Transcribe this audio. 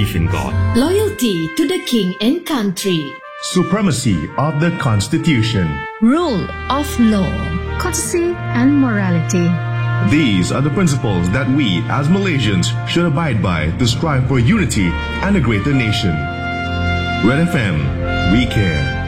belief in God, loyalty to the king and country, supremacy of the Constitution, rule of law, courtesy and morality. These are the principles that we as Malaysians should abide by to strive for unity and a greater nation. Red FM, we care.